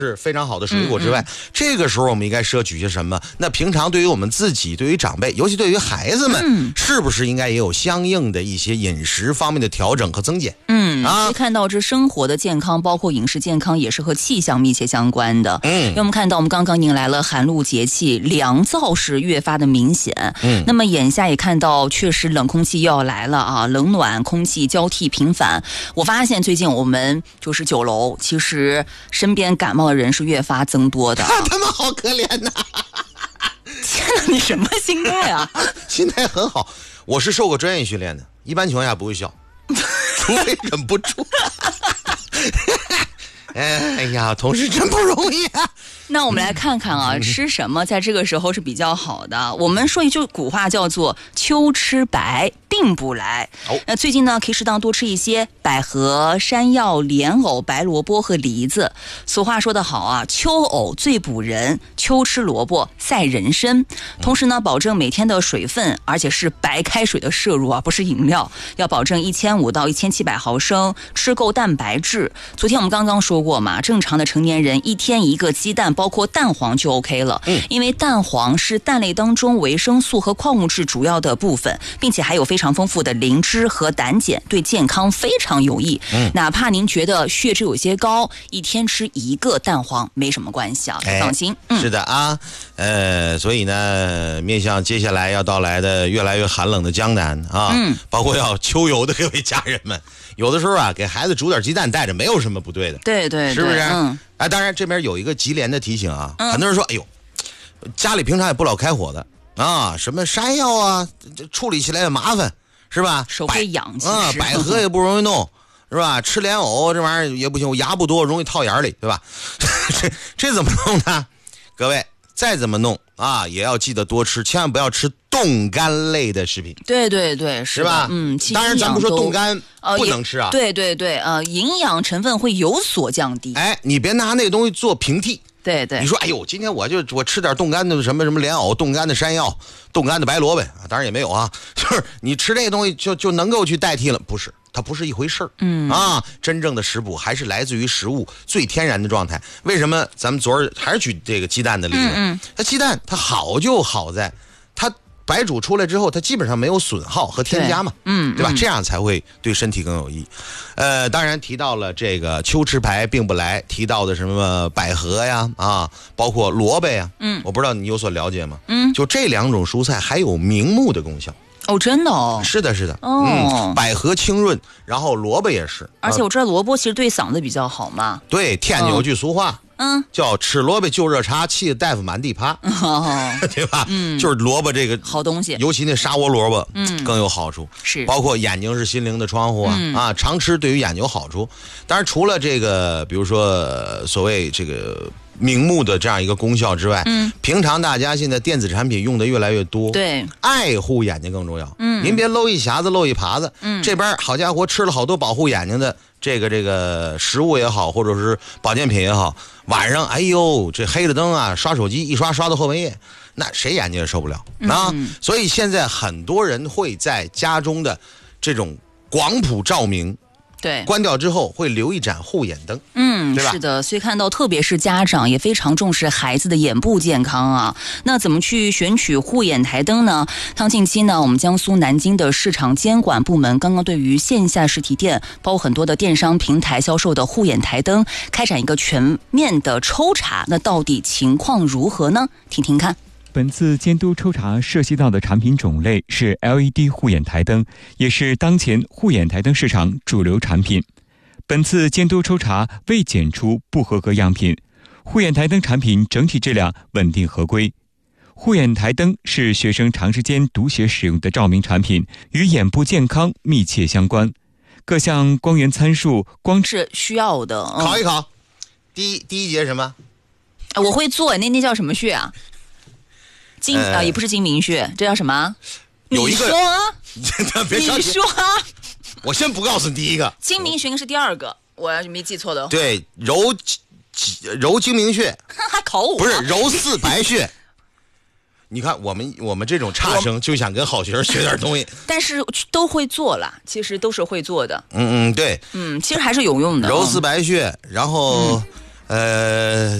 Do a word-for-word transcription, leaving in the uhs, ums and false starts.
是非常好的水果之外，嗯嗯这个时候我们应该摄取些什么？那平常对于我们自己，对于长辈，尤其对于孩子们，嗯、是不是应该也有相应的一些饮食方面的调整和增减？ 嗯，啊，看到这生活的健康，包括饮食健康，也是和气象密切相关的。嗯，因为我们看到我们刚刚迎来了寒露节气，凉燥是越发的明显。嗯，那么眼下也看到，确实冷空气又要来了啊，冷暖空气交替频繁。我发现最近我们就是酒楼，其实身边感冒的人是越发增多的。 他们好可怜呐！ 天哪，你什么心态啊？ 心态很好，我是受过专业训练的，一般情况下不会笑，除非忍不住。哎呀，同事真不容易啊！ 那我们来看看啊，吃什么在这个时候是比较好的？我们说一句古话叫做“秋吃白并不来”。哦，那最近呢，可以适当多吃一些百合、山药、莲藕、白萝卜和梨子。俗话说得好啊，秋藕最补人，秋吃萝卜赛人参。同时呢，保证每天的水分，而且是白开水的摄入啊，不是饮料，要保证一千五到一千七百毫升，吃够蛋白质。昨天我们刚刚说过嘛，正常的成年人一天一个鸡蛋，包括蛋黄就 OK 了。嗯，因为蛋黄是蛋类当中维生素和矿物质主要的部分，并且还有非常丰富的磷脂和胆碱，对健康非常有益。嗯，哪怕您觉得血脂有些高，一天吃一个蛋黄没什么关系啊，哎、放心。 嗯，是的啊，呃，所以呢，面向接下来要到来的越来越寒冷的江南啊，嗯，包括要秋游的各位家人们。有的时候啊，给孩子煮点鸡蛋带着，没有什么不对的。 对对对， 是不是？ 嗯。 哎，当然这边有一个吉连的提醒啊，嗯、很多人说，哎呦，家里平常也不老开火的啊，什么山药啊，这处理起来也麻烦，是吧？ 手被痒， 啊，百合也不容易弄，是吧？吃莲藕这玩意儿也不行，我牙不多，容易套眼里，对吧？这这怎么弄呢？各位，再怎么弄啊，也要记得多吃，千万不要吃冻干类的食品。 对对对，是吧？ 嗯， 当然咱不说冻干、呃、不能吃啊。 对对对，呃，营养成分会有所降低。 哎，你别拿那个东西做平替。 对对， 你说，哎呦，今天我就我吃点冻干的什么什么莲藕，冻干的山药，冻干的白萝卜，当然也没有啊。就是你吃这个东西就就能够去代替了，不是？它不是一回事儿。嗯啊，真正的食补还是来自于食物最天然的状态。为什么咱们昨儿还是举这个鸡蛋的例子？嗯，它鸡蛋它好就好在它白煮出来之后，它基本上没有损耗和添加嘛，嗯，对吧？这样才会对身体更有益。呃，当然提到了这个秋吃白并不来，提到的什么百合呀，啊，包括萝卜呀，嗯，我不知道你有所了解吗？嗯，就这两种蔬菜还有明目的功效。 哦，真的哦， 是的，是的，哦，嗯，百合清润，然后萝卜也是， 而且我知道萝卜其实对嗓子比较好嘛。 对，天津有句俗话。嗯，叫吃萝卜就热茶，气大夫满地爬，哦、对吧？嗯，就是萝卜这个好东西， 尤其那沙窝萝卜，嗯，更有好处。是，包括眼睛是心灵的窗户啊，嗯、啊，常吃对于眼睛有好处。当然，除了这个，比如说所谓这个明目的这样一个功效之外，嗯，平常大家现在电子产品用的越来越多， 对， 爱护眼睛更重要。嗯，您别搂一匣子漏一耙子，嗯，这边好家伙吃了好多保护眼睛的。这个这个食物也好，或者是保健品也好，晚上哎呦这黑着灯啊，刷手机一刷刷到后半夜，那谁眼睛也受不了啊！嗯、所以现在很多人会在家中的这种广谱照明。 对， 关掉之后会留一盏护眼灯， 嗯，对吧？是的，所以看到特别是家长也非常重视孩子的眼部健康啊。那怎么去选取护眼台灯呢？像近期呢，我们江苏南京的市场监管部门刚刚对于线下实体店，包括很多的电商平台销售的护眼台灯，开展一个全面的抽查。那到底情况如何呢？听听看。 本次监督抽查涉及到的产品种类是 L E D 护眼台灯，也是当前护眼台灯市场主流产品。本次监督抽查未检出不合格样品，护眼台灯产品整体质量稳定合规。护眼台灯是学生长时间读写使用的照明产品，与眼部健康密切相关。各项光源参数光是需要的。 嗯、考一考，第一第一节什么？ 我会做，那那叫什么穴啊？睛啊、呃，也不是睛明穴，这叫什么？ 有一个， 你说啊， 你说啊， 我先不告诉你第一个， 睛明穴是第二个，我要是没记错的话。 对，揉揉睛明穴， 还考我？ 不是揉四白穴。你看我们我们这种差生就想跟好学生学点东西， 但是都会做了，其实都是会做的。 嗯嗯，对， 嗯，其实还是有用的。 揉四白穴，然后。嗯呃。